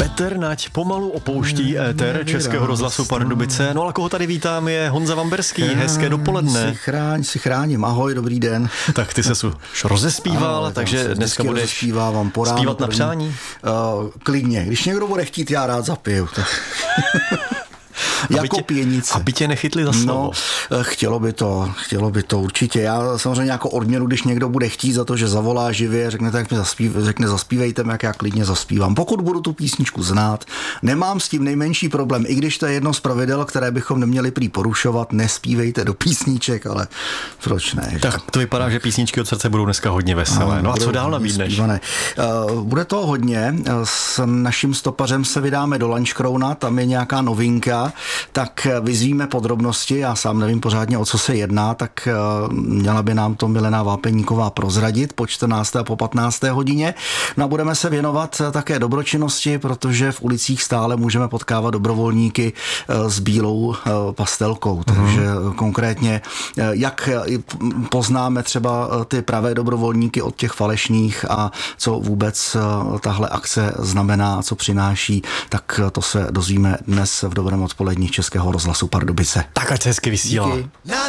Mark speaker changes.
Speaker 1: Petr Nať pomalu opouští éter Českého rozhlasu Pardubice. No ale koho tady vítám je Honza Vamberský. Hezké dopoledne.
Speaker 2: Si chráním. Ahoj, dobrý den.
Speaker 1: Tak ty se už rozespíval, takže dneska budeš zpívat na přání?
Speaker 2: Klidně. Když někdo bude chtít, já rád zapiju. Jako pěnice.
Speaker 1: Aby tě nechytli za slovo.
Speaker 2: No, chtělo by to určitě. Já samozřejmě jako odměnu, když někdo bude chtít za to, že zavolá živě, řekne zaspívejte mi, jak já klidně zaspívám. Pokud budu tu písničku znát, nemám s tím nejmenší problém, i když to je jedno z pravidel, které bychom neměli prý porušovat, nespívejte do písniček, ale proč ne?
Speaker 1: Tak to vypadá, že písničky od srdce budou dneska hodně veselé. No a co dál nabídneš?
Speaker 2: Bude to hodně. S naším stopařem se vydáme do Lanškrouna, tam je nějaká novinka, tak vyzvíme podrobnosti, já sám nevím pořádně, o co se jedná, tak měla by nám to Milena Vápeníková prozradit po 14. a po 15. hodině. No a budeme se věnovat také dobročinnosti, protože v ulicích stále můžeme potkávat dobrovolníky s bílou pastelkou, takže konkrétně jak poznáme třeba ty pravé dobrovolníky od těch falešných a co vůbec tahle akce znamená, co přináší, tak to se dozvíme dnes v dobrém odpolední Českého rozhlasu Pardubice.
Speaker 1: Tak ať se hezky vysílá.
Speaker 2: Díky.